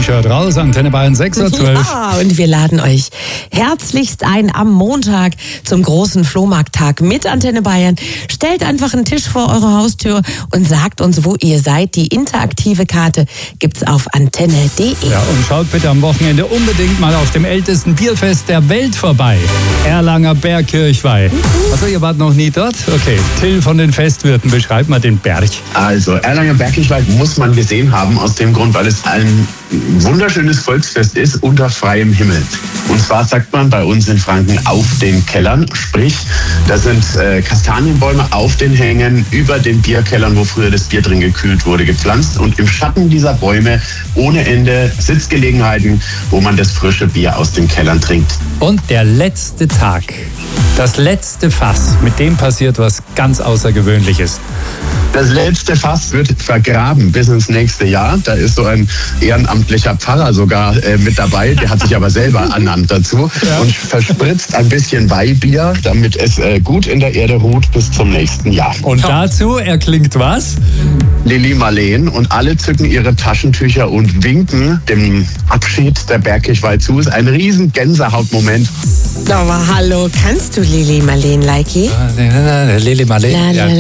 T-Shirt raus, Antenne Bayern 6.12 Uhr. Ja, und wir laden euch herzlichst ein am Montag zum großen Flohmarkttag mit Antenne Bayern. Stellt einfach einen Tisch vor eure Haustür und sagt uns, wo ihr seid. Die interaktive Karte gibt's auf antenne.de. Ja, und schaut bitte am Wochenende unbedingt mal auf dem ältesten Bierfest der Welt vorbei. Erlanger Bergkirchweih. Also ihr wart noch nie dort? Okay, Till von den Festwirten, beschreibt mal den Berg. Also, Erlanger Bergkirchweih muss man gesehen haben, aus dem Grund, weil es ein wunderschönes Volksfest ist unter freiem Himmel. Und zwar sagt man bei uns in Franken auf den Kellern, sprich, da sind Kastanienbäume auf den Hängen über den Bierkellern, wo früher das Bier drin gekühlt wurde, gepflanzt, und im Schatten dieser Bäume ohne Ende Sitzgelegenheiten, wo man das frische Bier aus den Kellern trinkt. Und der letzte Tag, das letzte Fass, mit dem passiert was ganz Außergewöhnliches. Das letzte Fass wird vergraben bis ins nächste Jahr. Da ist so ein ehrenamtlicher Pfarrer sogar mit dabei. Der hat sich aber selber ernannt dazu und verspritzt ein bisschen Weihbier, damit es gut in der Erde ruht bis zum nächsten Jahr. Und dazu erklingt was? Lili Marleen, und alle zücken ihre Taschentücher und winken dem Abschied der Bergkirchweih zu. Ist ein riesen Gänsehautmoment. Aber hallo, kannst du Lili Marleen, Leiki? Lili Marleen. La, la,